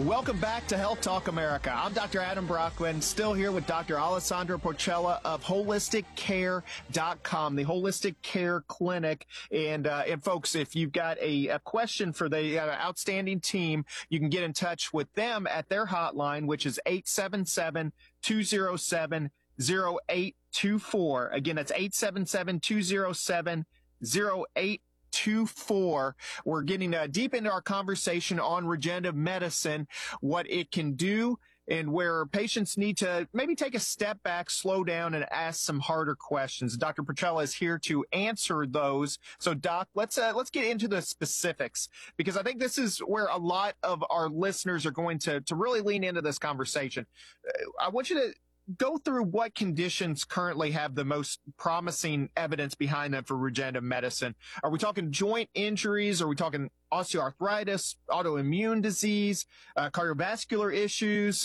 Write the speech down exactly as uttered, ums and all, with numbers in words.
Welcome back to Health Talk America. I'm Doctor Adam Brockman, still here with Doctor Alessandra Porcella of holistic care dot com, the Holistic Care Clinic. And, uh, and folks, if you've got a, a question for the uh, outstanding team, you can get in touch with them at their hotline, which is eight seven seven, two oh seven, oh eight two four. Again, that's eight seven seven, two oh seven, oh eight two four. We're getting uh, deep into our conversation on regenerative medicine, what it can do, and where patients need to maybe take a step back, slow down, and ask some harder questions. Doctor Porcella is here to answer those. So, Doc, let's uh, let's get into the specifics, because I think this is where a lot of our listeners are going to to really lean into this conversation. Uh, I want you to go through what conditions currently have the most promising evidence behind them for regenerative medicine. Are we talking joint injuries? Are we talking osteoarthritis, autoimmune disease, uh, cardiovascular issues,